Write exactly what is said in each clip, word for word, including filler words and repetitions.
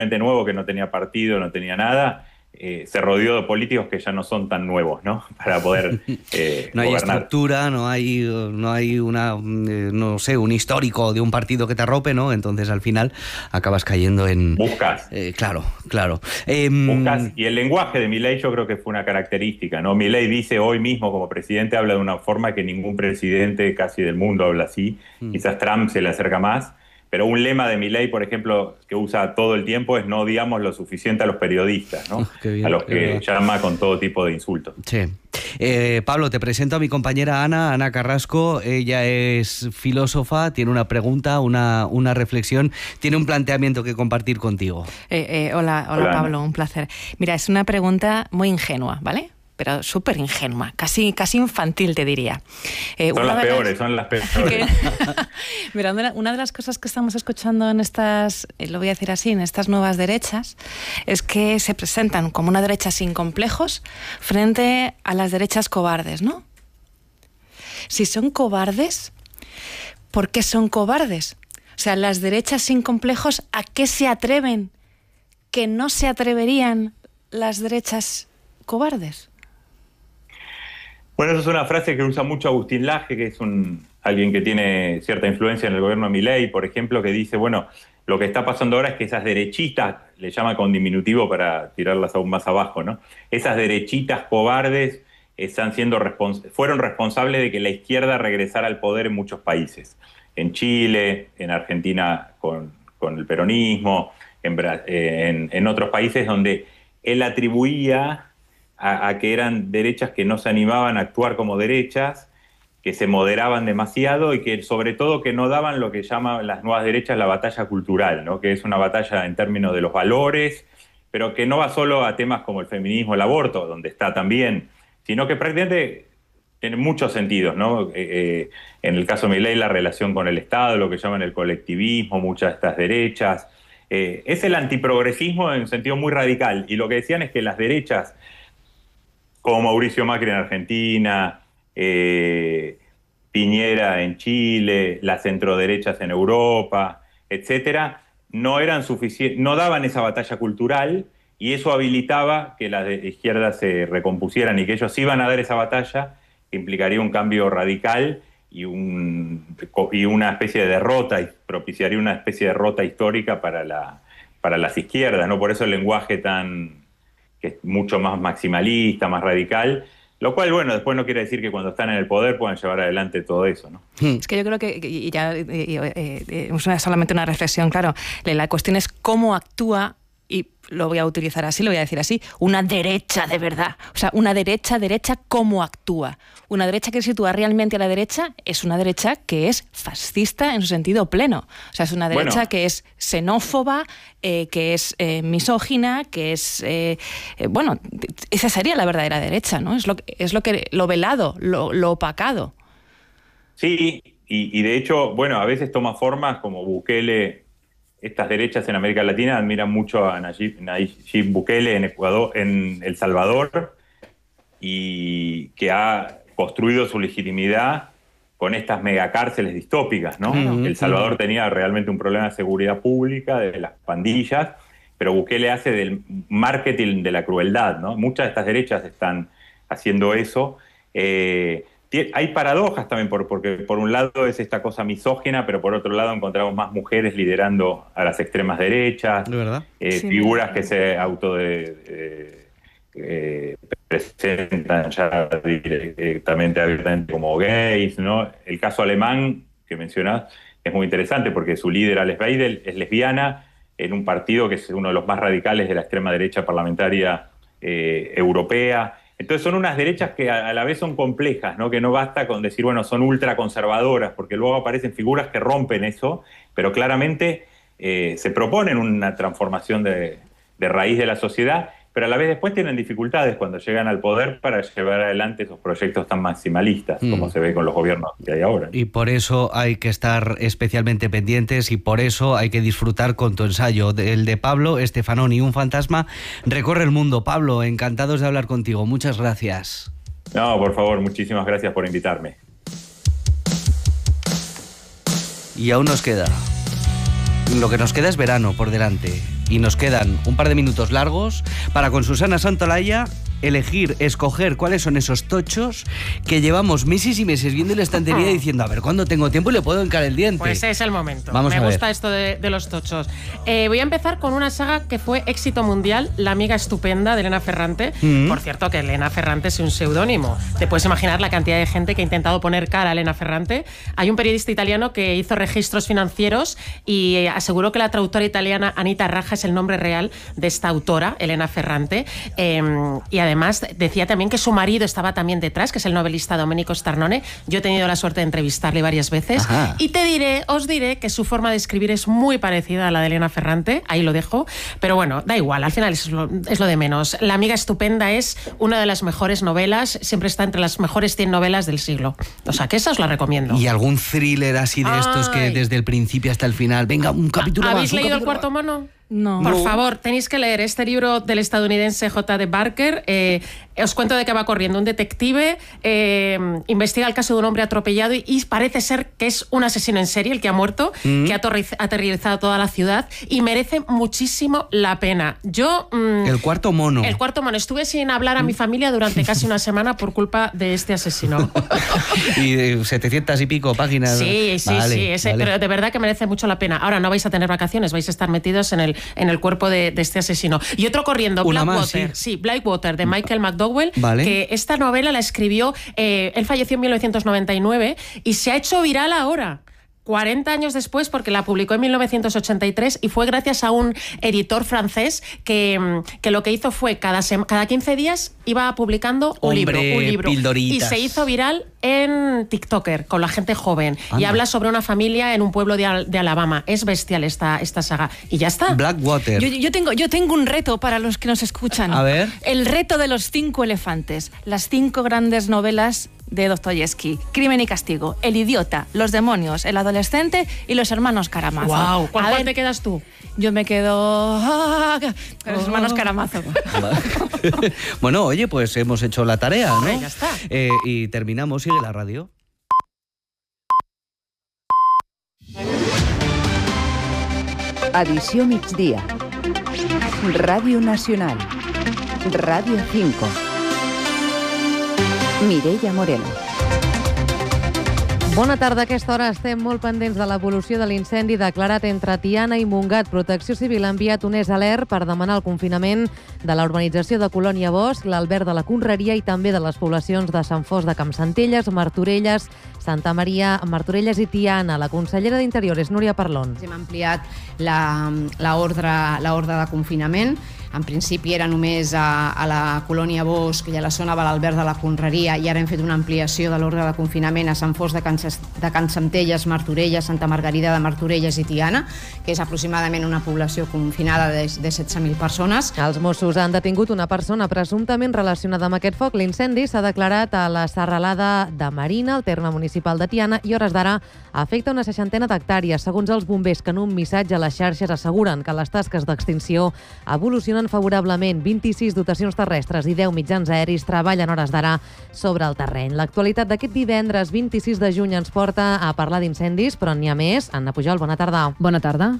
nuevo que no tenía partido, no tenía nada, eh, se rodeó de políticos que ya no son tan nuevos, ¿no? Para poder eh, no hay gobernar. estructura, no hay, no hay una, eh, no sé, un histórico de un partido que te arrope, ¿no? Entonces al final acabas cayendo en... Buscas. Eh, claro, claro. Eh, Buscas, y el lenguaje de Milei yo creo que fue una característica, ¿no? Milei dice hoy mismo como presidente, habla de una forma que ningún presidente casi del mundo habla así, mm. quizás Trump se le acerca más, pero un lema de Milei, por ejemplo, que usa todo el tiempo es no digamos lo suficiente a los periodistas, ¿no? Bien, a los que llama con todo tipo de insultos. Sí. Eh, Pablo, te presento a mi compañera Ana, Ana Carrasco. Ella es filósofa, tiene una pregunta, una, una reflexión, tiene un planteamiento que compartir contigo. Eh, eh, hola, hola, hola, Pablo, Ana. Un placer. Mira, es una pregunta muy ingenua, ¿vale? Pero súper ingenua, casi, casi infantil, te diría. Eh, son, las peores, las... son las peores, son las peores. Mira, una de las cosas que estamos escuchando en estas, lo voy a decir así, en estas nuevas derechas, es que se presentan como una derecha sin complejos frente a las derechas cobardes, ¿no? Si son cobardes, ¿por qué son cobardes? O sea, las derechas sin complejos, ¿a qué se atreven que no se atreverían las derechas cobardes? Bueno, esa es una frase que usa mucho Agustín Laje, que es un, alguien que tiene cierta influencia en el gobierno de Milei, por ejemplo, que dice, bueno, lo que está pasando ahora es que esas derechitas, le llama con diminutivo para tirarlas aún más abajo, ¿no? Esas derechitas cobardes están siendo respons- fueron responsables de que la izquierda regresara al poder en muchos países. En Chile, en Argentina con, con el peronismo, en, en, en otros países donde él atribuía A, a que eran derechas que no se animaban a actuar como derechas, que se moderaban demasiado y que sobre todo que no daban lo que llaman las nuevas derechas la batalla cultural, ¿no? Que es una batalla en términos de los valores, pero que no va solo a temas como el feminismo, el aborto, donde está también, sino que prácticamente tiene muchos sentidos, ¿no? Eh, eh, en el caso de Milei, la relación con el Estado, lo que llaman el colectivismo, muchas de estas derechas. Eh, es el antiprogresismo en un sentido muy radical, y lo que decían es que las derechas como Mauricio Macri en Argentina, eh, Piñera en Chile, las centroderechas en Europa, etcétera, no eran suficientes, no daban esa batalla cultural, y eso habilitaba que las izquierdas se recompusieran y que ellos iban a dar esa batalla, que implicaría un cambio radical y, un, y una especie de derrota, y propiciaría una especie de derrota histórica para, la, para las izquierdas, ¿no? Por eso el lenguaje tan... que es mucho más maximalista, más radical, lo cual, bueno, después no quiere decir que cuando están en el poder puedan llevar adelante todo eso, ¿no? Es que yo creo que, y ya y, y, y, es solamente una reflexión, claro, la cuestión es cómo actúa, y lo voy a utilizar así, lo voy a decir así, una derecha de verdad. O sea, una derecha, derecha, ¿cómo actúa? Una derecha que sitúa realmente a la derecha es una derecha que es fascista en su sentido pleno. O sea, es una derecha bueno. que es xenófoba, eh, que es eh, misógina, que es... Eh, eh, bueno, esa sería la verdadera derecha, ¿no? Es lo, es lo, que, lo velado, lo, lo opacado. Sí, y, y de hecho, bueno, a veces toma formas como Bukele. Estas derechas en América Latina admiran mucho a Nayib, Nayib Bukele en Ecuador, en El Salvador, y que ha construido su legitimidad con estas megacárceles distópicas, ¿no? Uh-huh. El Salvador tenía realmente un problema de seguridad pública, de las pandillas, pero Bukele hace del marketing de la crueldad, ¿no? Muchas de estas derechas están haciendo eso. Eh, Hay paradojas también, por, porque por un lado es esta cosa misógina, pero por otro lado encontramos más mujeres liderando a las extremas derechas, ¿de verdad? Eh, sí, figuras que se auto de, de, eh, presentan ya directamente, abiertamente como gays, ¿no? El caso alemán que mencionás es muy interesante porque su líder, Alice Weidel, es lesbiana en un partido que es uno de los más radicales de la extrema derecha parlamentaria eh, europea. Entonces son unas derechas que a la vez son complejas, ¿no? Que no basta con decir, bueno, son ultraconservadoras, porque luego aparecen figuras que rompen eso, pero claramente eh, se proponen una transformación de, de raíz de la sociedad, pero a la vez después tienen dificultades cuando llegan al poder para llevar adelante esos proyectos tan maximalistas, mm. como se ve con los gobiernos que hay ahora. Y por eso hay que estar especialmente pendientes, y por eso hay que disfrutar con tu ensayo, el de Pablo Stefanoni, Un fantasma recorre el mundo. Pablo, encantados de hablar contigo, muchas gracias. No, por favor, muchísimas gracias por invitarme. Y aún nos queda lo que nos queda es verano por delante y nos quedan un par de minutos largos para con Susana Santolaya elegir, escoger cuáles son esos tochos que llevamos meses y meses viendo en la estantería diciendo, a ver, ¿cuándo tengo tiempo y le puedo hincar el diente? Pues es el momento. Vamos Me a ver. gusta esto de, de los tochos. Eh, voy a empezar con una saga que fue éxito mundial, La amiga estupenda de Elena Ferrante. Mm-hmm. Por cierto, que Elena Ferrante es un seudónimo. Te puedes imaginar la cantidad de gente que ha intentado poner cara a Elena Ferrante. Hay un periodista italiano que hizo registros financieros y aseguró que la traductora italiana Anita Raja es el nombre real de esta autora, Elena Ferrante. Eh, y además Además, decía también que su marido estaba también detrás, que es el novelista Domenico Starnone. Yo he tenido la suerte de entrevistarle varias veces. Ajá. Y te diré, os diré que su forma de escribir es muy parecida a la de Elena Ferrante. Ahí lo dejo. Pero bueno, da igual, al final es lo, es lo de menos. La amiga estupenda es una de las mejores novelas, siempre está entre las mejores cien novelas del siglo. O sea, que esa os la recomiendo. ¿Y algún thriller así de Ay. estos que desde el principio hasta el final, venga, un capítulo más? ¿Habéis leído El cuarto mono? No. Por no. favor, tenéis que leer este libro del estadounidense J D Barker. Eh, os cuento de qué va corriendo. Un detective eh, investiga el caso de un hombre atropellado y, y parece ser que es un asesino en serie el que ha muerto, mm. que ha aterrorizado toda la ciudad y merece muchísimo la pena. Yo... Mm, el cuarto mono. El cuarto mono. Estuve sin hablar a mi familia durante casi una semana por culpa de este asesino. Y setecientas y pico páginas. Sí, sí, vale, sí. Ese, vale. Pero de verdad que merece mucho la pena. Ahora no vais a tener vacaciones, vais a estar metidos en el en el cuerpo de, de este asesino. Y otro corriendo, Blackwater. Sí. sí, Blackwater, de Michael McDowell, vale. que esta novela la escribió, eh, él falleció en mil novecientos noventa y nueve y se ha hecho viral ahora. cuarenta años después, porque la publicó en mil novecientos ochenta y tres y fue gracias a un editor francés que, que lo que hizo fue cada, cada quince días iba publicando un Hombre, libro, un libro pildoritas. Y se hizo viral en TikToker con la gente joven. Anda. Y habla sobre una familia en un pueblo de, de Alabama. Es bestial esta, esta saga. Y ya está. Blackwater. Yo, yo, tengo, yo tengo un reto para los que nos escuchan. A ver. El reto de los cinco elefantes. Las cinco grandes novelas de Dostoyevsky. Crimen y castigo, El idiota, Los demonios, El adolescente y Los hermanos Karamazov. Wow. ¿Cuál, ¿Cuál te quedas tú? Yo me quedo ah, con Los hermanos Karamazov. Bueno, oye, pues hemos hecho la tarea, ¿no? Ay, ya está. Eh, y terminamos, sigue la radio. Edició migdia. Ràdio Nacional. Ràdio cinco. Mireia Moreno. Bona tarda. A aquesta hora estem molt pendents de l'evolució de l'incendi declarat entre Tiana i Montgat. Protecció Civil ha enviat un S alert per demanar el confinament de la urbanització de Colònia Bosch, l'Albert de la Conreria i també de les poblacions de Sant Fost de Campsentelles, Martorelles, Santa Maria, Martorelles i Tiana. La consellera d'Interior és Núria Parlon. Hem ampliat l'ordre de confinament. En principi era només a, a la Colònia Bosch i a la zona de l'Albert de la Conreria, i ara hem fet una ampliació de l'ordre de confinament a Sant Fost de, Can, de Campsentelles, Martorelles, Santa Margarida de Martorelles i Tiana, que és aproximadament una població confinada de, de setze mil persones. Els Mossos han detingut una persona presumptament relacionada amb aquest foc. L'incendi s'ha declarat a la serralada de Marina, al terme municipal de Tiana, i hores d'ara afecta una seixantena d'hectàrees. Segons els bombers, que en un missatge a les xarxes asseguren que les tasques d'extinció evolucionen favorablement. vint-i-sis dotacions terrestres i deu mitjans aeris treballen hores d'ara sobre el terreny. L'actualitat d'aquest divendres vint-i-sis de juny ens porta a parlar d'incendis, però n'hi ha més. Anna Pujol, bona tarda. Bona tarda.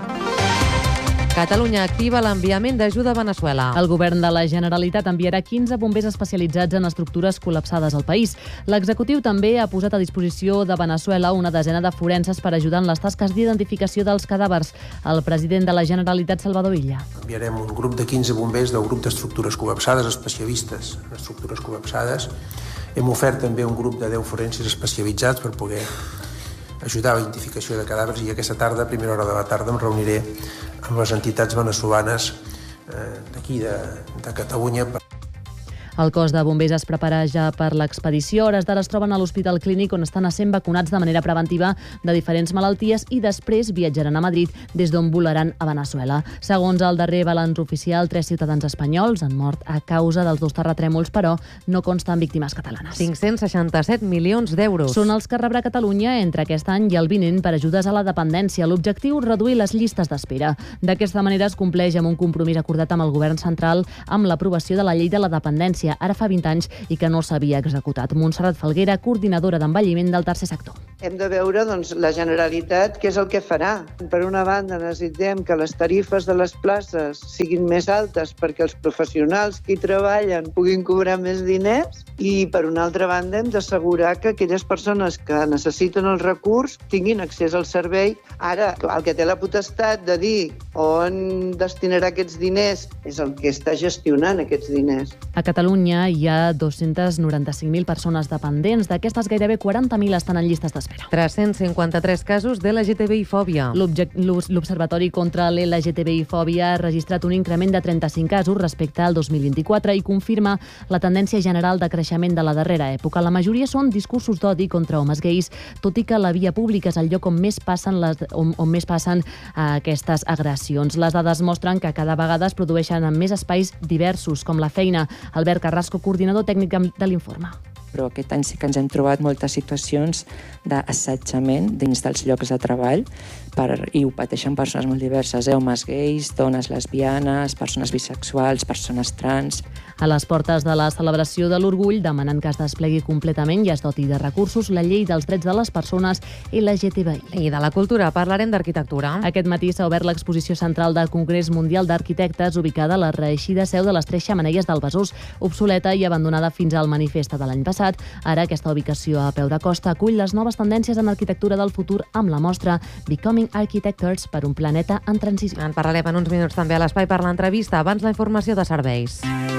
Catalunya activa l'enviament d'ajuda a Veneçuela. El govern de la Generalitat enviarà quinze bombers especialitzats en estructures col·lapsades al país. L'executiu també ha posat a disposició de Veneçuela una desena de forenses per ajudar en les tasques d'identificació dels cadàvers. El president de la Generalitat, Salvador Illa. Enviarem un grup de quinze bombers del grup d'estructures col·lapsades, especialistes en estructures col·lapsades. Hem ofert també un grup de deu forenses especialitzats per poder ajudar a la identificació de cadàvers, i aquesta tarda, a primera hora de la tarda, em reuniré amb les entitats veneçolanes d'aquí, de, de Catalunya. El cos de bombers es prepara ja per l'expedició. Hores d'ara es troben a l'Hospital Clínic, on estan essent vacunats de manera preventiva de diferents malalties, i després viatjaran a Madrid, des d'on volaran a Veneçuela. Segons el darrer balanç oficial, tres ciutadans espanyols han mort a causa dels dos terratrèmols, però no consten víctimes catalanes. cinc-cents seixanta-set milions d'euros. Són els que rebrà Catalunya entre aquest any i el vinent per ajudes a la dependència. L'objectiu, reduir les llistes d'espera. D'aquesta manera es compleix amb un compromís acordat amb el govern central amb l'aprovació de la llei de la dependència, s'inicia ara fa vint anys i que no s'havia executat. Montserrat Falguera, coordinadora d'envelliment del tercer sector. Hem de veure doncs, la Generalitat què és el que farà. Per una banda, necessitem que les tarifes de les places siguin més altes perquè els professionals que hi treballen puguin cobrar més diners i, per una altra banda, hem d'assegurar que aquelles persones que necessiten el recurs tinguin accés al servei. Ara, el que té la potestat de dir on destinarà aquests diners és el que està gestionant aquests diners. A Catalunya hi ha dos-cents noranta-cinc mil persones dependents. D'aquestes, gairebé quaranta mil estan en llistes d'espera. tres-cents cinquanta-tres casos d'L G T B I-fòbia. L'Observatori contra l'L G T B I-fòbia ha registrat un increment de trenta-cinc casos respecte al dos mil vint-i-quatre i confirma la tendència general de creixement de la darrera època. La majoria són discursos d'odi contra homes gais, tot i que la via pública és el lloc on més passen, les, on, on més passen uh, aquestes agressions. Les dades mostren que cada vegada es produeixen en més espais diversos, com la feina. Albert Carrasco, coordinador tècnic de l'Informe. Però aquest any sí que ens hem trobat moltes situacions d'assetjament dins dels llocs de treball per, i ho pateixen persones molt diverses, eh? homes gais, dones lesbianes, persones bisexuals, persones trans. A les portes de la celebració de l'Orgull demanen que es desplegui completament i es doti de recursos la llei dels drets de les persones L G T B I. I de la cultura parlarem d'arquitectura. Aquest matí s'ha obert l'exposició central del Congrés Mundial d'Arquitectes ubicada a la reeixida seu de les Tres Xemeneies del Besòs, obsoleta i abandonada fins al manifest de l'any passat. Ara aquesta ubicació a peu de costa acull les noves tendències en arquitectura del futur amb la mostra Becoming Architectures per un planeta en transició. En parlarem en uns minuts també a l'espai per l'entrevista. Abans la informació de serveis.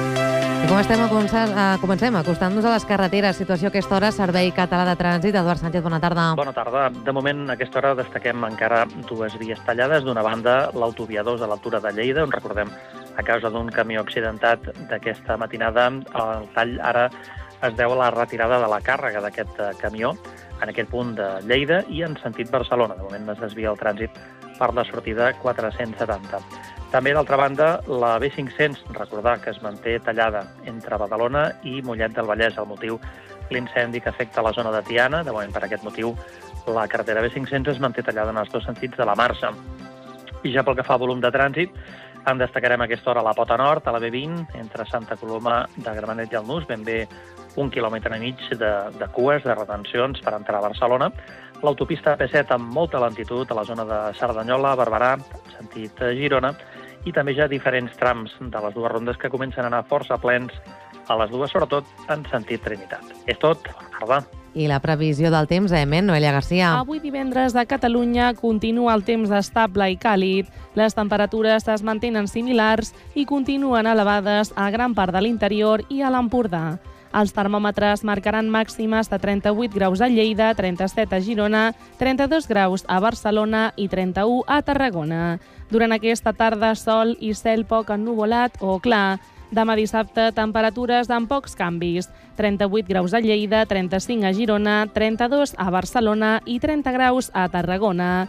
I com estem a començar, comencem acostant-nos a les carreteres. Situació a aquesta hora, Servei Català de Trànsit. Eduard Sánchez, bona tarda. Bona tarda. De moment, a aquesta hora destaquem encara dues vies tallades. D'una banda, l'autovia dos a l'altura de Lleida, on recordem, a causa d'un camió accidentat d'aquesta matinada, el tall ara es deu a la retirada de la càrrega d'aquest camió en aquest punt de Lleida i en sentit Barcelona. De moment es desvia el trànsit per la sortida quatre-cents setanta. També, d'altra banda, la B cinc-cents, recordar que es manté tallada entre Badalona i Mollet del Vallès. El motiu, l'incendi que afecta la zona de Tiana. De moment, per aquest motiu, la carretera B cinc-cents es manté tallada en els dos sentits de la marxa. I ja pel que fa a volum de trànsit, en destacarem a aquesta hora la Pota Nord, a la B vint, entre Santa Coloma de Gramenet i el Nus, ben bé un quilòmetre i mig de, de cues, de retencions per entrar a Barcelona. L'autopista P set amb molta lentitud a la zona de Cerdanyola, Barberà, sentit Girona, i també ja diferents trams de les dues rondes que comencen a anar força plens a les dues, sobretot en sentit Trinitat. És tot. Bona tarda. I la previsió del temps, Emen, Noelia Garcia. Avui divendres a Catalunya continua el temps estable i càlid. Les temperatures es mantenen similars i continuen elevades a gran part de l'interior i a l'Empordà. Els termòmetres marcaran màximes de trenta-vuit graus a Lleida, trenta-set a Girona, trenta-dos graus a Barcelona i trenta-u a Tarragona. Durant aquesta tarda, sol i cel poc ennuvolat o clar. Demà dissabte, temperatures amb pocs canvis. trenta-vuit graus a Lleida, trenta-cinc a Girona, trenta-dos a Barcelona i trenta graus a Tarragona.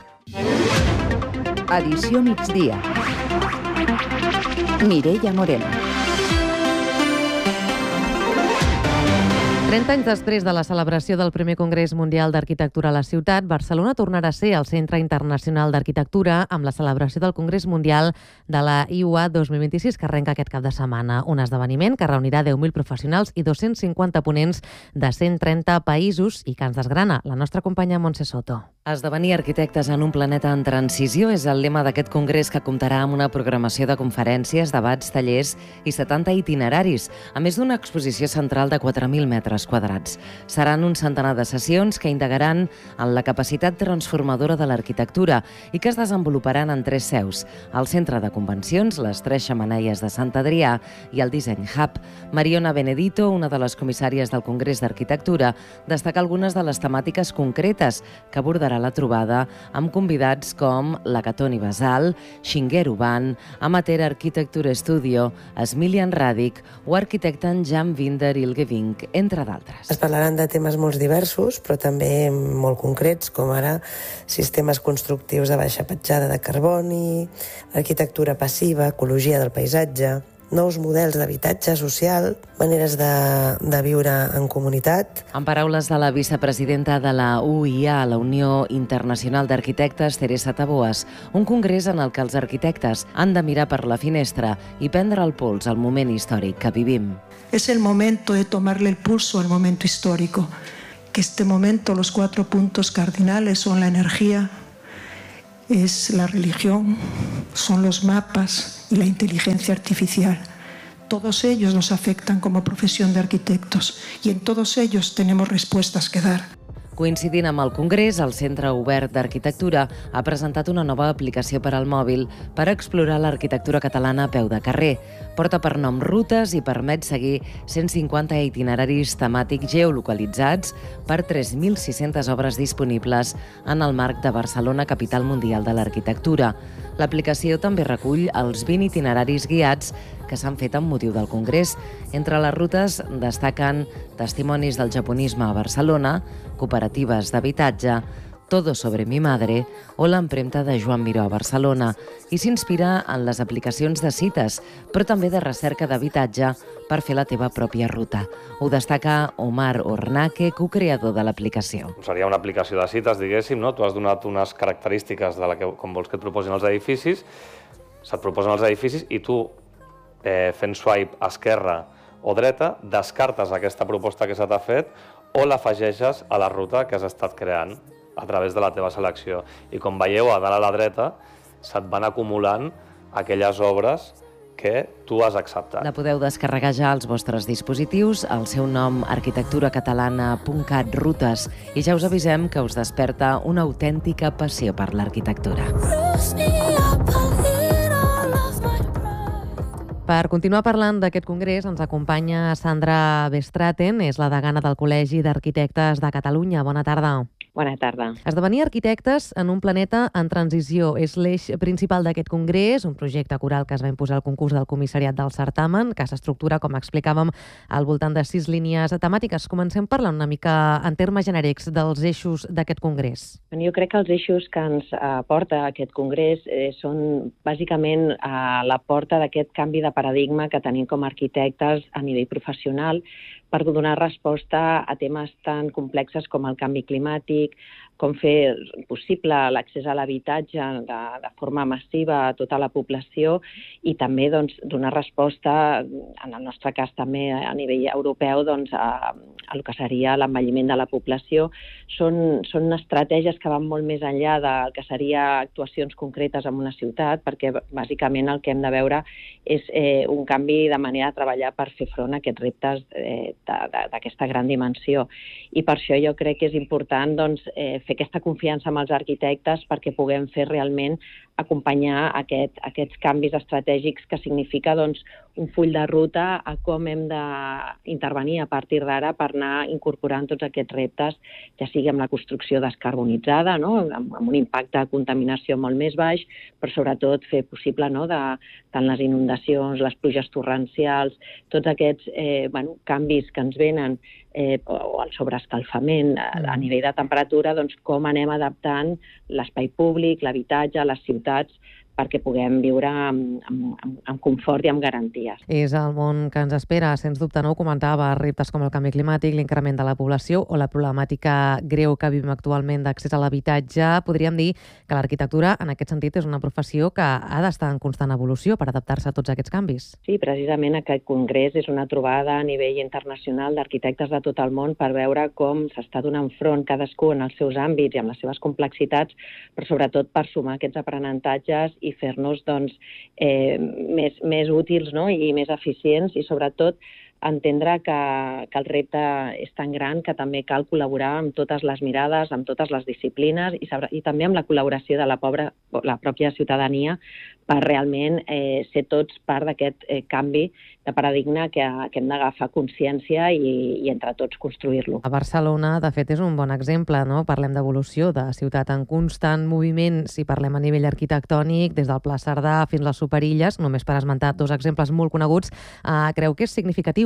Edició migdia. Mireia Moreno. trenta anys després de la celebració del primer Congrés Mundial d'Arquitectura a la ciutat, Barcelona tornarà a ser el Centre Internacional d'Arquitectura amb la celebració del Congrés Mundial de la I U A dos mil vint-i-sis, que arrenca aquest cap de setmana. Un esdeveniment que reunirà deu mil professionals i dos-cents cinquanta ponents de cent trenta països i que ens desgrana la nostra companya Montse Soto. Esdevenir arquitectes en un planeta en transició és el lema d'aquest congrés, que comptarà amb una programació de conferències, debats, tallers i setanta itineraris, a més d'una exposició central de quatre mil metres quadrats. Seran un centenar de sessions que indagaran en la capacitat transformadora de l'arquitectura i que es desenvoluparan en tres seus: el Centre de Convencions, les Tres Xemeneies de Sant Adrià i el Design Hub. Mariona Benedito, una de les comissàries del Congrés d'Arquitectura, destaca algunes de les temàtiques concretes que abordarà la trobada amb convidats com la Catoni Basal, Shigeru Ban, Amateur Architecture Studio, Smilian Radic o arquitecte Jan Vinder Ilgevink, entre d'altres. Es parlaran de temes molt diversos, però també molt concrets, com ara sistemes constructius de baixa petjada de carboni, arquitectura passiva, ecologia del paisatge, nous models d'habitatge social, maneres de, de viure en comunitat. En paraules de la vicepresidenta de la U I A, la Unió Internacional d'Arquitectes, Teresa Taboas, un congrés en el que els arquitectes han de mirar per la finestra i prendre el pols al moment històric que vivim. Es el momento de tomarle el pulso al momento histórico, que este momento los cuatro puntos cardinales son la energía, es la religión, son los mapas y la inteligencia artificial. Todos ellos nos afectan como profesión de arquitectos y en todos ellos tenemos respuestas que dar. Coincidint amb el Congrés, el Centre Obert d'Arquitectura ha presentat una nova aplicació per al mòbil per explorar l'arquitectura catalana a peu de carrer. Porta per nom Rutes i permet seguir cent cinquanta itineraris temàtics geolocalitzats per tres mil sis-centes obres disponibles en el marc de Barcelona, capital mundial de l'arquitectura. L'aplicació també recull els vint itineraris guiats que s'han fet amb motiu del Congrés. Entre les rutes destaquen testimonis del japonisme a Barcelona, cooperatives d'habitatge, Todo sobre mi madre o l'empremta de Joan Miró a Barcelona i s'inspira en les aplicacions de cites, però també de recerca d'habitatge per fer la teva pròpia ruta. Ho destaca Omar Ornaque, cocreador de l'aplicació. Seria una aplicació de cites, diguéssim, no? Tu has donat unes característiques de la que, com vols que et proposin els edificis, se't proposen els edificis i tu, eh, fent swipe esquerra o dreta, descartes aquesta proposta que se t'ha fet o l'afegeixes a la ruta que has estat creant a través de la teva selecció. I com veieu, a dalt a la dreta, se't van acumulant aquelles obres que tu has acceptat. La podeu descarregar ja als vostres dispositius, el seu nom arquitecturacatalana punt cat Rutes, i ja us avisem que us desperta una autèntica passió per l'arquitectura. Per continuar parlant d'aquest congrés ens acompanya Sandra Bestraten, és la degana del Col·legi d'Arquitectes de Catalunya. Bona tarda. Bona tarda. Esdevenir arquitectes en un planeta en transició és l'eix principal d'aquest congrés, un projecte coral que es va imposar al concurs del comissariat del certamen, que s'estructura, com explicàvem, al voltant de sis línies temàtiques. Comencem parlant una mica en termes genèrics dels eixos d'aquest congrés. Jo crec que els eixos que ens aporta aquest congrés eh, són bàsicament eh, la porta d'aquest canvi de paradigma que tenim com a arquitectes a nivell professional per donar resposta a temes tan complexes com el canvi climàtic, com fer possible l'accés a l'habitatge de, de forma massiva a tota la població i també doncs, donar resposta, en el nostre cas també a nivell europeu, doncs, a, a el que seria l'envelliment de la població. Són, són estratègies que van molt més enllà del que seria actuacions concretes en una ciutat, perquè bàsicament el que hem de veure és eh, un canvi de manera de treballar per fer front a aquests reptes eh, d'aquesta gran dimensió. I per això jo crec que és important doncs, eh, fer aquesta confiança amb els arquitectes perquè puguem fer realment acompanyar aquest, aquests canvis estratègics que significa doncs, un full de ruta a com hem d'intervenir a partir d'ara per anar incorporant tots aquests reptes, ja sigui amb la construcció descarbonitzada, no? amb, amb un impacte de contaminació molt més baix, però sobretot fer possible no? de, tant les inundacions, les pluges torrencials, tots aquests eh, bueno, canvis que ens venen eh, o el sobreescalfament a, a nivell de temperatura, doncs com anem adaptant l'espai públic, l'habitatge, les ciutats, perquè puguem viure amb, amb, amb confort i amb garanties. És el món que ens espera, sens dubte, no ho comentava, reptes com el canvi climàtic, l'increment de la població o la problemàtica greu que vivim actualment d'accés a l'habitatge. Podríem dir que l'arquitectura, en aquest sentit, és una professió que ha d'estar en constant evolució per adaptar-se a tots aquests canvis. Sí, precisament aquest congrés és una trobada a nivell internacional d'arquitectes de tot el món per veure com s'està donant front cadascú en els seus àmbits i amb les seves complexitats, però sobretot per sumar aquests aprenentatges i fer-nos doncs, eh, més, més útils no? I més eficients i sobretot entendre que, que el repte és tan gran que també cal col·laborar amb totes les mirades, amb totes les disciplines i, i també amb la col·laboració de la, pobra, la pròpia ciutadania per realment eh, ser tots part d'aquest eh, canvi de paradigma que, que hem d'agafar consciència i, i entre tots construir-lo. A Barcelona, de fet, és un bon exemple, no? Parlem d'evolució, de ciutat en constant moviment, si parlem a nivell arquitectònic, des del Pla Cerdà fins les Superilles, només per esmentar dos exemples molt coneguts. Eh, creu que és significatiu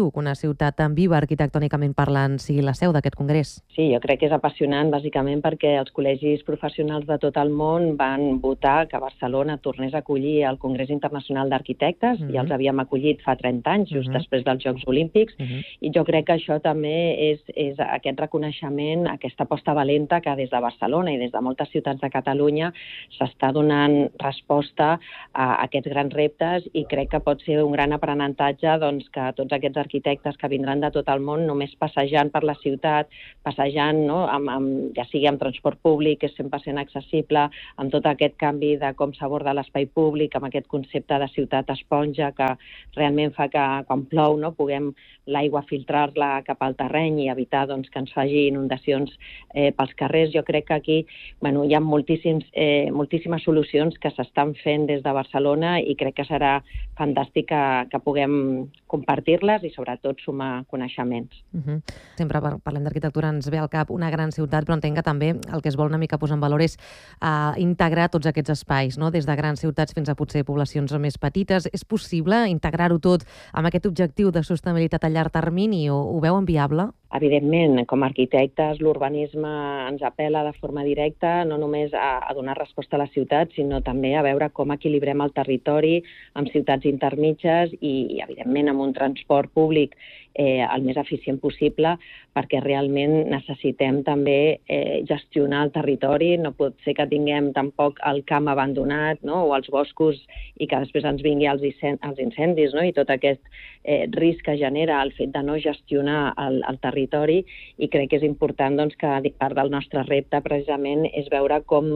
positiu que una ciutat tan viva arquitectònicament parlant sigui la seu d'aquest congrés? Sí, jo crec que és apassionant, bàsicament perquè els col·legis professionals de tot el món van votar que Barcelona tornés a acollir el Congrés Internacional d'Arquitectes, mm-hmm. ja els havíem acollit fa trenta anys, just mm-hmm. després dels Jocs Olímpics, mm-hmm. i jo crec que això també és, és aquest reconeixement, aquesta aposta valenta que des de Barcelona i des de moltes ciutats de Catalunya s'està donant resposta a aquests grans reptes, i crec que pot ser un gran aprenentatge doncs, que tots aquests arquitectes que vindran de tot el món, només passejant per la ciutat, passejant, no? amb, amb, ja sigui amb transport públic, que és cent per cent accessible, amb tot aquest canvi de com s'aborda l'espai públic, amb aquest concepte de ciutat esponja que realment fa que quan plou no, puguem l'aigua filtrar-la cap al terreny i evitar doncs, que ens faci inundacions eh, pels carrers. Jo crec que aquí bueno, hi ha moltíssims, eh, moltíssimes solucions que s'estan fent des de Barcelona, i crec que serà fantàstic que, que puguem compartir-les i sobretot sumar coneixements. Uh-huh. Sempre parlem d'arquitectura, ens ve al cap una gran ciutat, però entenc que també el que es vol una mica posar en valor és uh, integrar tots aquests espais, no? Des de grans ciutats fins a potser poblacions més petites. És possible integrar-ho tot amb aquest objectiu de sostenibilitat a llarg termini, o ho veuen viable? Evidentment, com a arquitectes, l'urbanisme ens apel·la de forma directa no només a, a donar resposta a la ciutat, sinó també a veure com equilibrem el territori amb ciutats intermitges i, i evidentment, amb un transport públic eh, el més eficient possible, perquè realment necessitem també eh, gestionar el territori. No pot ser que tinguem tampoc el camp abandonat, no? O els boscos, i que després ens vingui els, els incendis, no? I tot aquest eh, risc que genera el fet de no gestionar el, el territori, i crec que és important doncs, que part del nostre repte precisament és veure com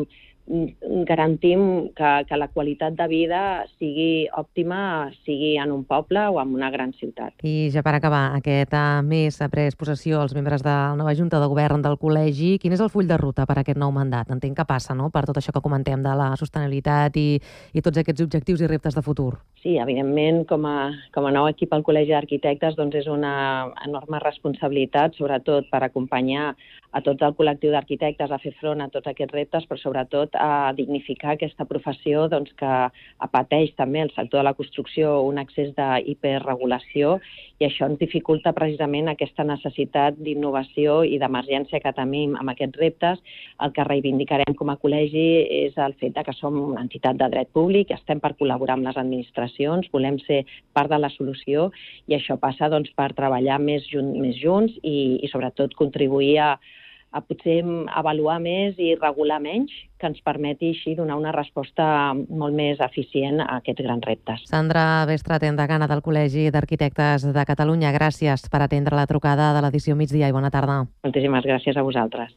garantim que, que la qualitat de vida sigui òptima, sigui en un poble o en una gran ciutat. I ja per acabar, aquest mes ha pres possessió els membres de la nova Junta de Govern del Col·legi. Quin és el full de ruta per a aquest nou mandat? Entenc que passa, no?, per tot això que comentem de la sostenibilitat i, i tots aquests objectius i reptes de futur. Sí, evidentment, com a, com a nou equip al Col·legi d'Arquitectes, doncs és una enorme responsabilitat, sobretot per acompanyar a tot el col·lectiu d'arquitectes a fer front a tots aquests reptes, però sobretot a dignificar aquesta professió doncs, que pateix també el sector de la construcció un excés d'hiperregulació, i això ens dificulta precisament aquesta necessitat d'innovació i d'emergència que tenim amb aquests reptes. El que reivindicarem com a col·legi és el fet que som una entitat de dret públic, estem per col·laborar amb les administracions, volem ser part de la solució, i això passa doncs, per treballar més, jun més junts i, i sobretot contribuir a a potser avaluar més i regular menys, que ens permeti així donar una resposta molt més eficient a aquests grans reptes. Sandra Bestrat, degana del Col·legi d'Arquitectes de Catalunya, gràcies per atendre la trucada de l'edició Migdia i bona tarda. Moltíssimes gràcies a vosaltres.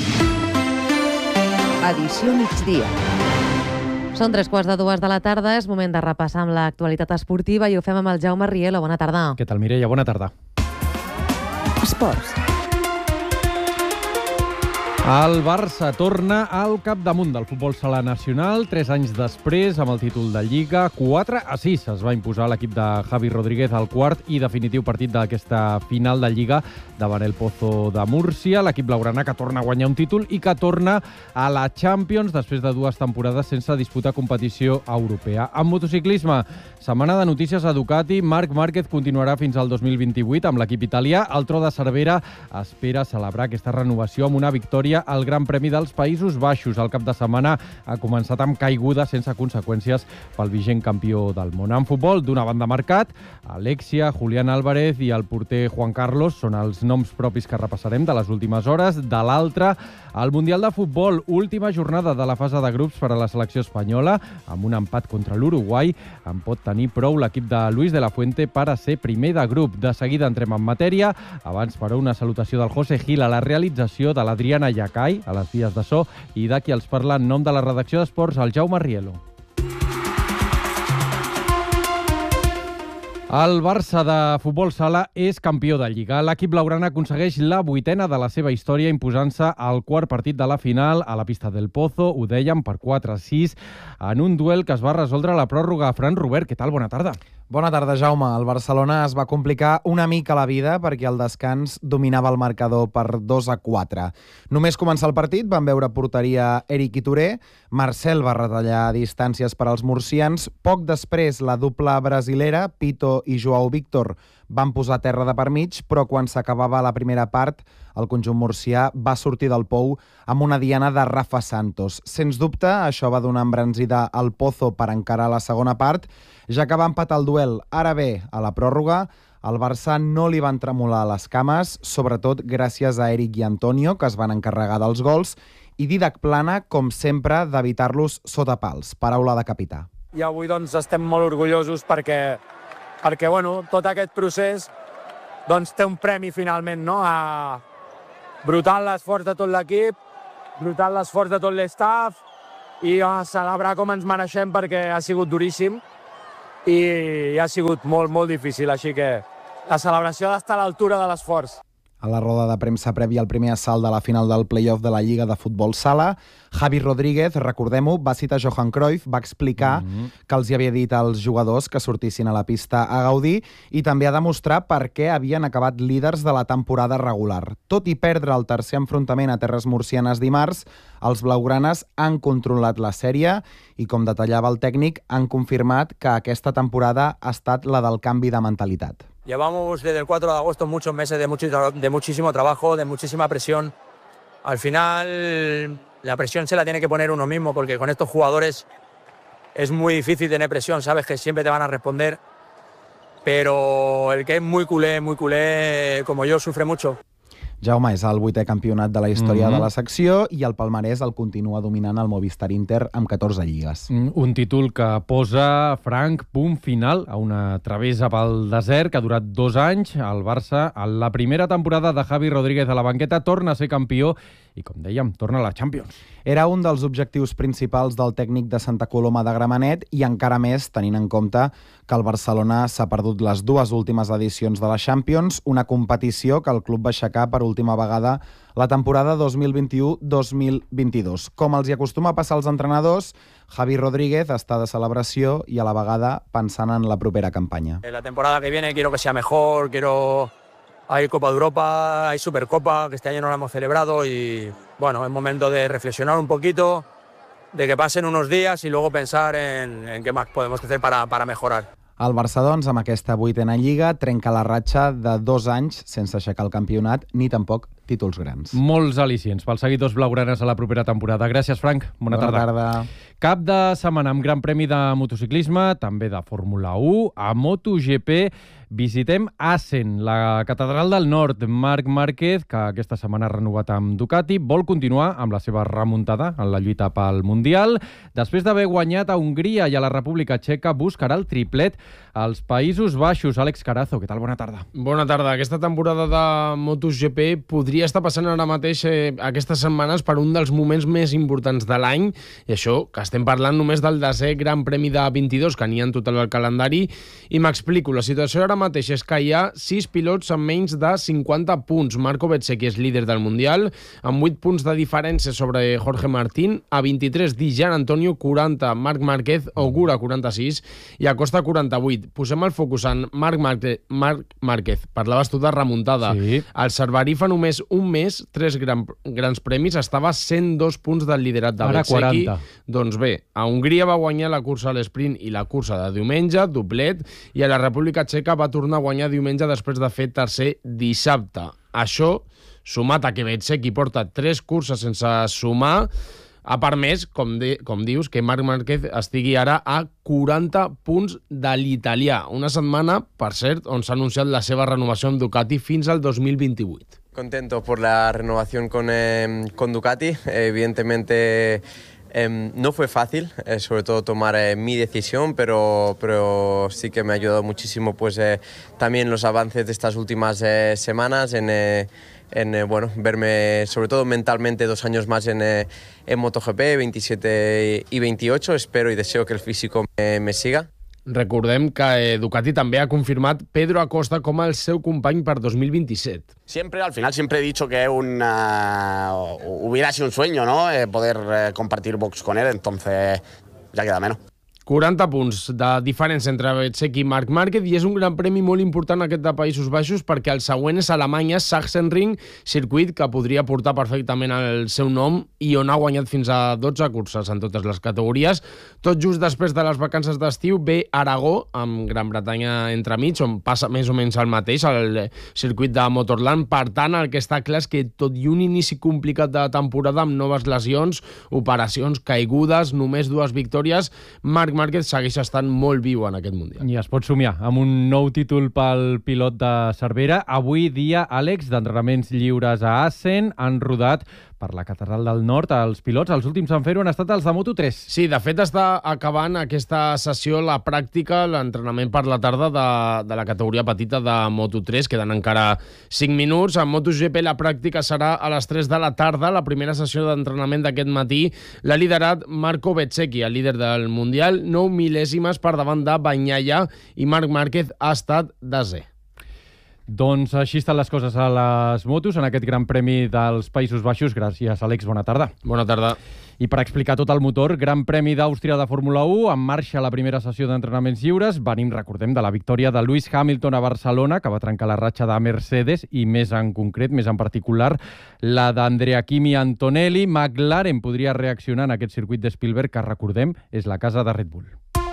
Edició Migdia. Són tres quarts de dues de la tarda, és moment de repassar amb l'actualitat esportiva i ho fem amb el Jaume Rielo. Bona tarda. Què tal, Mireia? Bona tarda. Esports. El Barça torna al capdamunt del futbol sala nacional tres anys després amb el títol de Lliga. quatre a sis es va imposar l'equip de Javi Rodríguez al quart i definitiu partit d'aquesta final de Lliga davant el Pozo de Múrcia. L'equip blaugrana que torna a guanyar un títol i que torna a la Champions després de dues temporades sense disputar competició europea. En motociclisme, setmana de notícies a Ducati. Marc Márquez continuarà fins al dos mil vint-i-vuit amb l'equip italià. El Tro de Cervera espera celebrar aquesta renovació amb una victòria al Gran Premi dels Països Baixos. El cap de setmana ha començat amb caiguda sense conseqüències pel vigent campió del món. En futbol, d'una banda marcat, Alexia, Julián Álvarez i el porter Juan Carlos són els noms propis que repassarem de les últimes hores. De l'altra, el Mundial de Futbol, última jornada de la fase de grups per a la selecció espanyola, amb un empat contra l'Uruguai. En pot tenir prou l'equip de Luis de la Fuente per a ser primer de grup. De seguida entrem en matèria. Abans, però, una salutació del José Gil a la realització de l'Adriana Yacay, a les vies de so, i de qui els parla en nom de la redacció d'Esports, el Jaume Rielo. El Barça de futbol sala és campió de Lliga. L'equip blaugrana aconsegueix la vuitena de la seva història imposant-se al quart partit de la final a la pista del Pozo, ho dèiem, per quatre a sis, en un duel que es va resoldre a la pròrroga. Fran Robert, què tal? Bona tarda. Bona tarda, Jaume. El Barcelona es va complicar una mica la vida perquè al descans dominava el marcador per dos a quatre. Només començar el partit van veure porteria Eric i Touré, Marcel va retallar distàncies per als murcians, poc després la dupla brasilera, Pito i Joao Víctor, van posar terra de per mig, però quan s'acabava la primera part, el conjunt murcià va sortir del pou amb una diana de Rafa Santos. Sens dubte, això va donar embranzida al Pozo per encarar la segona part, ja que va empatar el duel. Ara bé, a la pròrroga, al Barça no li van tremolar les cames, sobretot gràcies a Eric i Antonio, que es van encarregar dels gols, i Didac Plana, com sempre, d'evitar-los sota pals. Paraula de capità. I avui doncs, estem molt orgullosos perquè, perquè bueno, tot aquest procés doncs, té un premi finalment, no? A... brutal l'esforç de tot l'equip, brutal l'esforç de tot l'estaf i a celebrar com ens mereixem perquè ha sigut duríssim i ha sigut molt, molt difícil, així que la celebració ha d'estar a l'altura de l'esforç. A la roda de premsa prèvia al primer assalt de la final del play-off de la Lliga de Futbol Sala, Javi Rodríguez, recordem-ho, va citar Johan Cruyff, va explicar mm-hmm. que els hi havia dit als jugadors que sortissin a la pista a gaudir i també a demostrar per què havien acabat líders de la temporada regular. Tot i perdre el tercer enfrontament a terres murcianes dimarts, els blaugranes han controlat la sèrie i, com detallava el tècnic, han confirmat que aquesta temporada ha estat la del canvi de mentalitat. Llevamos desde el cuatro de agosto muchos meses de, mucho, de muchísimo trabajo, de muchísima presión. Al final la presión se la tiene que poner uno mismo porque con estos jugadores es muy difícil tener presión, sabes que siempre te van a responder, pero el que es muy culé, muy culé como yo sufre mucho. Jaume, és el vuitè campionat de la història Mm-hmm. de la secció i el palmarès el continua dominant el Movistar Inter amb catorze lligues. Un títol que posa, Frank, punt final a una travessa pel desert que ha durat dos anys. El Barça, en la primera temporada de Javi Rodríguez a la banqueta, torna a ser campió i, com dèiem, torna a la Champions. Era un dels objectius principals del tècnic de Santa Coloma de Gramenet i encara més tenint en compte que el Barcelona s'ha perdut les dues últimes edicions de la Champions, una competició que el club va aixecar per última vegada la temporada dos mil vint-i-u dos mil vint-i-dos. Com els hi acostuma a passar als entrenadors, Javi Rodríguez està de celebració i a la vegada pensant en la propera campanya. La temporada que viene quiero que sea mejor, quiero... Hay Copa de Europa, hay Supercopa, que este año no la hemos celebrado y bueno, es momento de reflexionar un poquito, de que pasen unos días y luego pensar en, en qué más podemos hacer para, para mejorar. El Barça, doncs, amb aquesta vuitena lliga, trenca la ratxa de dos anys sense aixecar el campionat ni tampoc títols grans. Molts al·licients pels seguidors blaugranes a la propera temporada. Gràcies, Frank. Bona, Bona tarda. tarda. Cap de setmana amb Gran Premi de motociclisme, també de Fórmula u, a MotoGP visitem Assen, la catedral del nord. Marc Márquez, que aquesta setmana ha renovat amb Ducati, vol continuar amb la seva remuntada en la lluita pel Mundial. Després d'haver guanyat a Hongria i a la República Txeca, buscarà el triplet als Països Baixos. Àlex Carazo, què tal? Bona tarda. Bona tarda. Aquesta temporada de MotoGP podria estar passant ara mateix eh, aquestes setmanes per un dels moments més importants de l'any, i això que estem parlant només del desè Gran Premi de vint-i-dos que n'hi ha en total al calendari, i m'explico. La situació ara mateix és que hi ha sis pilots amb menys de cinquanta punts. Marco Bezzecchi és líder del Mundial, amb vuit punts de diferència sobre Jorge Martín, a vint-i-tres Di Gian Antonio, quaranta Marc Márquez, Ogura quaranta-sis i Acosta quaranta-vuit. Posem el focus en Marc Márquez. Marc Márquez. Parlaves tu de remuntada. Sí. El Cerverí fa només un mes, tres gran, grans premis, estava a cent dos punts del liderat de Ara Bezzecchi. quaranta. Doncs bé, a Hongria va guanyar la cursa a l'esprint i la cursa de diumenge, doblet, i a la República Txeca va tornar a guanyar diumenge després de fer tercer dissabte. Això, sumat a que Bezzecchi porta tres curses sense sumar, ha permès, com, de, com dius, que Marc Márquez estigui ara a quaranta punts de l'italià. Una setmana, per cert, on s'ha anunciat la seva renovació amb Ducati fins al dos mil vint-i-vuit. Contento por la renovación con, eh, con Ducati. Evidentemente eh, no fue fácil, eh, sobre todo tomar eh, mi decisión, pero, pero sí que me ha ayudado muchísimo pues, eh, también los avances de estas últimas eh, semanas en... Eh, en eh, bueno, verme sobre todo mentalmente dos años más en, eh, en MotoGP, veintisiete y veintiocho. Espero y deseo que el físico me, me siga. Recordem que eh, Ducati també ha confirmat Pedro Acosta com el seu company per dos mil vint-i-set. Siempre, al final, siempre he dicho que una, hubiera sido un sueño, ¿no? Eh, poder eh, compartir box con él, entonces ya queda menos. quaranta punts de diferència entre Bezzecchi i Marc Márquez, i és un gran premi molt important aquest de Països Baixos perquè el següent és Alemanya, Sachsenring, circuit que podria portar perfectament el seu nom i on ha guanyat fins a dotze curses en totes les categories. Tot just després de les vacances d'estiu ve Aragó, amb Gran Bretanya entremig, on passa més o menys el mateix, el circuit de Motorland. Per tant, el que està clar és que tot i un inici complicat de temporada amb noves lesions, operacions, caigudes, només dues victòries, Marc Márquez segueix estant molt viu en aquest Mundial. I es pot somiar amb un nou títol pel pilot de Cervera. Avui dia, Àlex, d'entrenaments lliures a Assen, han rodat per la Catedral del Nord. Els pilots, els últims en fer-ho, han estat els de Moto tres. Sí, de fet està acabant aquesta sessió, la pràctica, l'entrenament per la tarda de, de la categoria petita de Moto tres. Queden encara cinc minuts. En MotoGP la pràctica serà a les tres de la tarda. La primera sessió d'entrenament d'aquest matí l'ha liderat Marco Bezzecchi, el líder del Mundial, nou mil·lèsimes per davant de Bagnaia, i Marc Márquez ha estat desè. Doncs així estan les coses a les motos en aquest Gran Premi dels Països Baixos. Gràcies, Àlex. Bona tarda. Bona tarda. I per explicar tot el motor, Gran Premi d'Àustria de Fórmula u, en marxa la primera sessió d'entrenaments lliures. Venim, recordem, de la victòria de Lewis Hamilton a Barcelona, que va trencar la ratxa de Mercedes, i més en concret, més en particular, la d'Andrea Kimi Antonelli. McLaren podria reaccionar en aquest circuit de Spielberg, que, recordem, és la casa de Red Bull.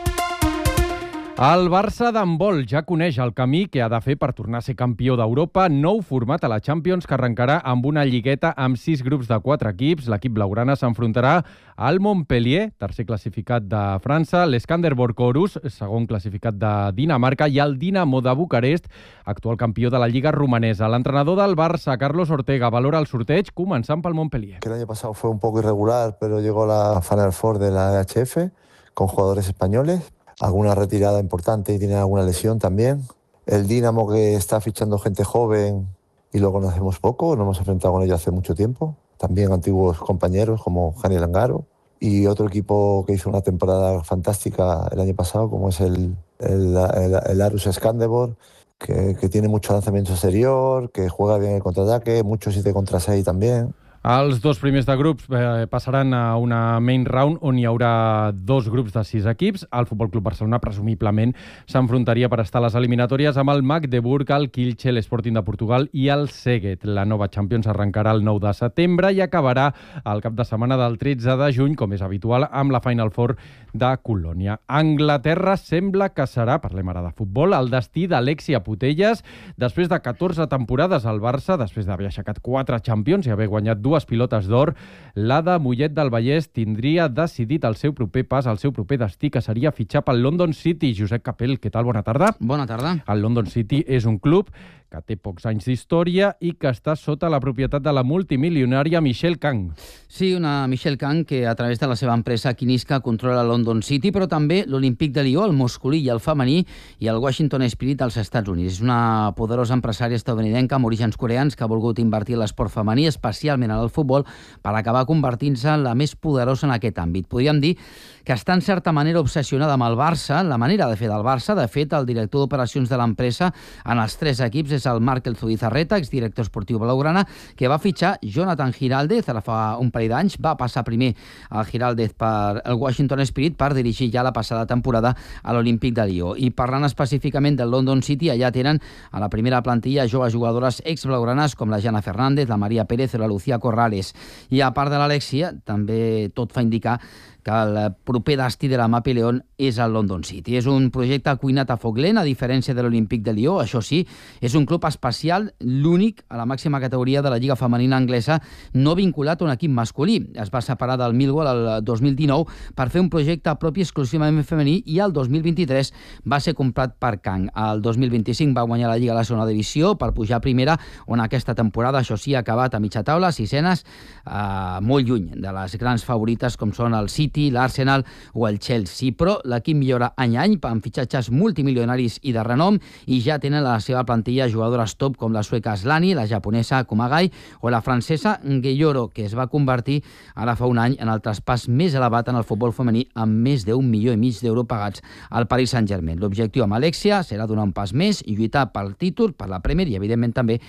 El Barça d'handbol ja coneix el camí que ha de fer per tornar a ser campió d'Europa. Nou format a la Champions que arrencarà amb una lligueta amb sis grups de quatre equips. L'equip blaugrana s'enfrontarà al Montpellier, tercer classificat de França, l'Eskander Borcorus, segon classificat de Dinamarca, i el Dinamo de Bucarest, actual campió de la Lliga romanesa. L'entrenador del Barça, Carlos Ortega, valora el sorteig començant pel Montpellier. Que el año pasado fue un poco irregular, pero llegó la Final Four de la E H F con jugadores españoles. Alguna retirada importante y tiene alguna lesión también. El Dinamo, que está fichando gente joven y lo conocemos poco, no hemos enfrentado con ellos hace mucho tiempo. También antiguos compañeros como Jani Langaro. Y otro equipo que hizo una temporada fantástica el año pasado, como es el, el, el, el Arus Skanderborg, que, que tiene mucho lanzamiento exterior, que juega bien el contraataque, mucho siete contra seis también. Els dos primers de grups eh, passaran a una main round on hi haurà dos grups de sis equips. El Futbol Club Barcelona, presumiblement, s'enfrontaria per estar a les eliminatòries amb el Magdeburg, el Kielce, l'Sporting de Portugal i el Szeged. La nova Champions arrencarà el nou de setembre i acabarà el cap de setmana del tretze de juny, com és habitual, amb la Final Four de Colònia. Anglaterra sembla que serà, parlem ara de futbol, el destí d'Alexia Putellas. Després de catorze temporades al Barça, després d'haver aixecat quatre Champions i haver guanyat dues pilotes d'or, la de Mollet del Vallès tindria decidit el seu proper pas, el seu proper destí, que seria fitxar pel London City. Josep Capell, què tal? Bona tarda. Bona tarda. El London City és un club que té pocs anys d'història i que està sota la propietat de la multimilionària Michelle Kang. Sí, una Michelle Kang que a través de la seva empresa Kinisca controla el London City, però també l'Olímpic de Lió, el masculí i el femení, i el Washington Spirit dels Estats Units. És una poderosa empresària estadounidenca amb orígens coreans que ha volgut invertir en l'esport femení, especialment en el futbol, per acabar convertint-se en la més poderosa en aquest àmbit. Podríem dir que està en certa manera obsessionada amb el Barça, la manera de fer del Barça. De fet, el director d'operacions de l'empresa en els tres equips és el Marc Zubizarreta, exdirector esportiu blaugrana, que va fitxar Jonathan Giraldez ara fa un parell d'anys. Va passar primer el Giraldez per el Washington Spirit per dirigir ja la passada temporada a l'Olímpic de Lió. I parlant específicament del London City, allà tenen a la primera plantilla joves jugadores ex-blaugranes com la Jana Fernández, la Maria Pérez o la Lucía Corrales. I a part de l'Alexia, també tot fa indicar que el proper destí de la Mapi León és el London City. És un projecte cuinat a foc lent, a diferència de l'Olímpic de Lió. Això sí, és un club especial, l'únic a la màxima categoria de la Lliga Femenina Anglesa, no vinculat a un equip masculí. Es va separar del Millwall el dos mil dinou per fer un projecte propi exclusivament femení i el dos mil vint-i-tres va ser comprat per Kang. El dos mil vint-i-cinc va guanyar la Lliga a la segona divisió per pujar a primera, on aquesta temporada, això sí, ha acabat a mitja taula, sisenes, eh, molt lluny de les grans favorites com són el City, l'Arsenal o el Chelsea, però l'equip millora any a any amb fitxatges multimilionaris i de renom i ja tenen a la seva plantilla jugadores top com la sueca Slani, la japonesa Kumagai o la francesa Ngeyoro, que es va convertir ara fa un any en el traspàs més elevat en el futbol femení amb més d'un milió i mig d'euros pagats al Paris Saint-Germain. L'objectiu amb Alexia serà donar un pas més i lluitar pel títol, per la Premier i, evidentment, també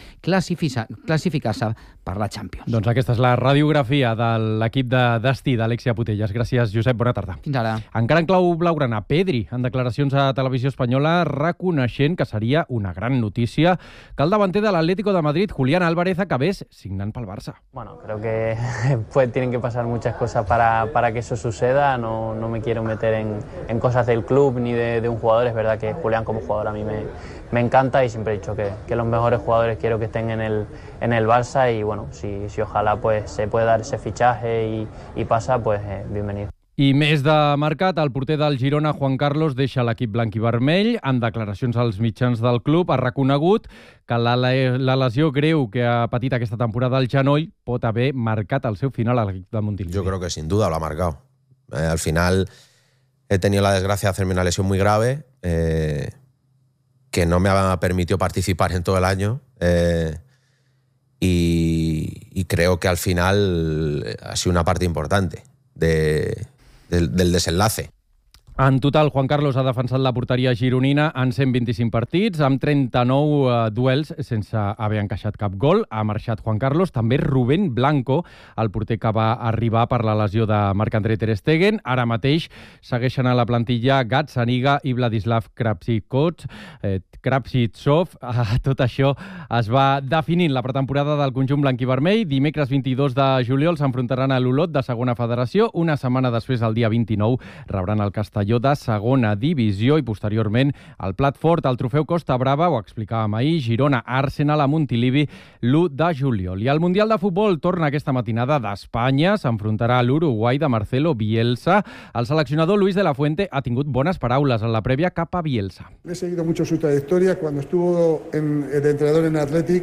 classificar-se per la Champions. Doncs aquesta és la radiografia de l'equip de destí d'Alexia Putellas. Gràcies. Gràcies, Josep. Bona tarda. Fins ara. Encara en clau blaugrana, Pedri, en declaracions a Televisió Espanyola, reconeixent que seria una gran notícia que el davanter de l'Atlético de Madrid, Julián Álvarez, acabés signant pel Barça. Bueno, creo que pues, tienen que pasar muchas cosas para, para que eso suceda. No, no me quiero meter en, en cosas del club ni de, de un jugador. Es verdad que Julián como jugador a mí me, me encanta y siempre he dicho que, que los mejores jugadores quiero que estén en el, en el Barça y bueno, si, si ojalá pues, se puede dar ese fichaje y, y pasa, pues eh, bienvenido. I més de mercat, el porter del Girona, Juan Carlos, deixa l'equip blanc i vermell. En declaracions als mitjans del club ha reconegut que la, la lesió greu que ha patit aquesta temporada al genoll pot haver marcat el seu final a l'equip de Montilivi. Yo creo que sin duda lo ha marcado. Eh, al final he tenido la desgracia de hacerme una lesión muy grave eh, que no me ha permitido participar en todo el año. Eh, y, y creo que al final ha sido una parte importante de... Del, del desenlace. En total, Juan Carlos ha defensat la porteria gironina en cent vint-i-cinc partits, amb trenta-nou eh, duels sense haver encaixat cap gol. Ha marxat Juan Carlos, també Rubén Blanco, el porter que va arribar per la lesió de Marc-André ter Stegen. Ara mateix segueixen a la plantilla Gazzaniga i Vladislav Kravtsov. Eh, Kravtsov. Eh, tot això es va definint la pretemporada del conjunt blanc i vermell. Dimecres vint-i-dos de juliol s'enfrontaran a l'Olot de segona federació. Una setmana després, el dia vint-i-nou, rebran el Castelló de segona divisió i posteriorment el plat fort, el trofeu Costa Brava, ho explicàvem ahir, Girona, Arsenal a Montilivi l'u de juliol. I el Mundial de Futbol torna aquesta matinada d'Espanya, s'enfrontarà a l'Uruguai de Marcelo Bielsa. El seleccionador Luis de la Fuente ha tingut bones paraules en la prèvia cap a Bielsa. He seguido mucho su trayectoria. Cuando estuvo en, de entrenador en Athletic,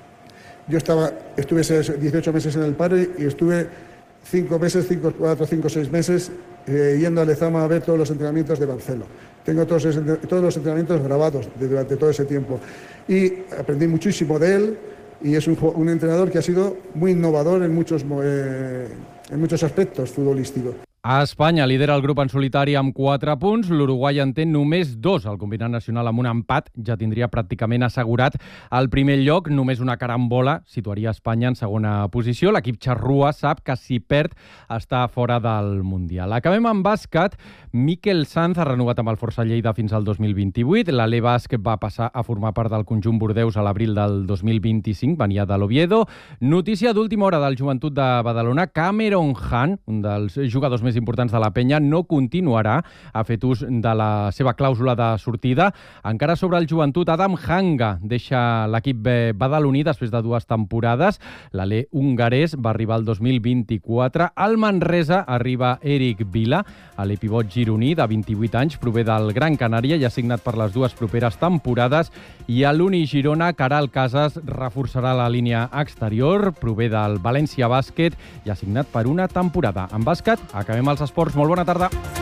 yo estaba, estuve dieciocho meses en el Padre y estuve cinco meses, cinco, cuatro, cinco, seis meses eh, yendo a Lezama a ver todos los entrenamientos de Barcelona. Tengo todos, todos los entrenamientos grabados de, durante todo ese tiempo y aprendí muchísimo de él y es un, un entrenador que ha sido muy innovador en muchos, eh, en muchos aspectos futbolísticos. A Espanya lidera el grup en solitari amb quatre punts. L'Uruguai en té només dos. El combinat nacional amb un empat ja tindria pràcticament assegurat el primer lloc. Només una carambola situaria Espanya en segona posició. L'equip xarrua sap que si perd està fora del Mundial. Acabem amb bàsquet. Miquel Sanz ha renovat amb el Força Lleida fins al dos mil vint-i-vuit. L'Ale Bàsquet va passar a formar part del conjunt Bordeus a l'abril del dos mil vint-i-cinc. Venia de l'Oviedo. Notícia d'última hora del Joventut de Badalona. Cameron Han, un dels jugadors més importants de la penya, no continuarà. Ha fet ús de la seva clàusula de sortida. Encara sobre el Joventut, Adam Hanga deixa l'equip badaloní després de dues temporades. L'Ale hongarès va arribar el dos mil vint-i-quatre. Al Manresa arriba Eric Vila. L'Ale pivot gironí de vint-i-vuit anys prové del Gran Canària i ha signat per les dues properes temporades. I a l'Uni Girona, Caral Casas reforçarà la línia exterior. Prové del València Bàsquet i ha signat per una temporada. En bàsquet, acabem els esports. Molt bona tarda.